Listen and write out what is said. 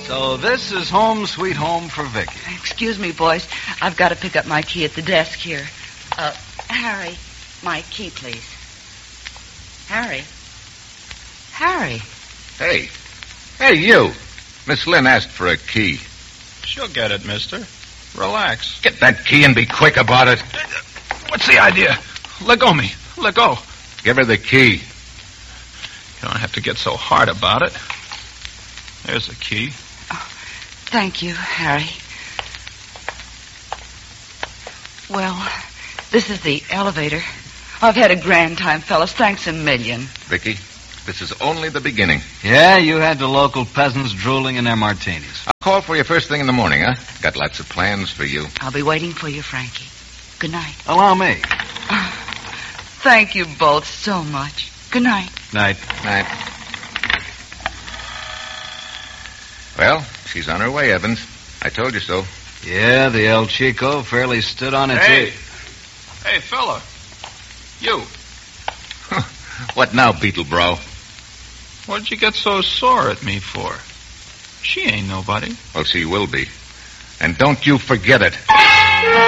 So this is home sweet home for Vicky. Excuse me, boys. I've got to pick up my key at the desk here. Harry, my key, please. Harry. Harry. Hey. Hey, you. Miss Lynn asked for a key. She'll get it, mister. Relax. Get that key and be quick about it. What's the idea? Let go me. Let go. Give her the key. You don't have to get so hard about it. There's the key. Thank you, Harry. Well, this is the elevator. I've had a grand time, fellas. Thanks a million. Vicky, this is only the beginning. Yeah, you had the local peasants drooling in their martinis. I'll call for you first thing in the morning, huh? Got lots of plans for you. I'll be waiting for you, Frankie. Good night. Allow me. Thank you both so much. Good night. Night. Night. Well, she's on her way, Evans. I told you so. Yeah, the El Chico fairly stood on its Hey, fella. You. What now, Beetlebro? What'd you get so sore at me for? She ain't nobody. Well, she will be. And don't you forget it.